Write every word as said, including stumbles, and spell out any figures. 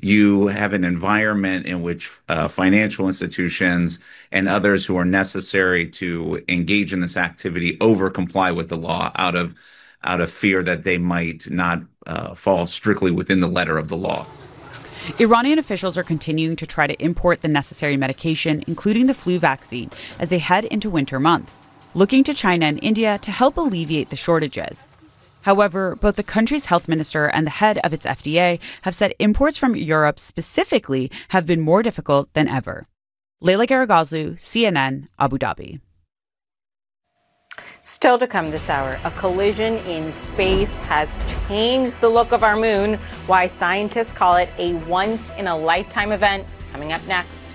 you have an environment in which uh, financial institutions and others who are necessary to engage in this activity over comply with the law out of out of fear that they might not uh, fall strictly within the letter of the law. Iranian officials are continuing to try to import the necessary medication, including the flu vaccine, as they head into winter months, looking to China and India to help alleviate the shortages. However, both the country's health minister and the head of its F D A have said imports from Europe specifically have been more difficult than ever. Leila Garagazlu, C N N, Abu Dhabi. Still to come this hour, a collision in space has changed the look of our moon. Why scientists call it a once-in-a-lifetime event. Coming up next.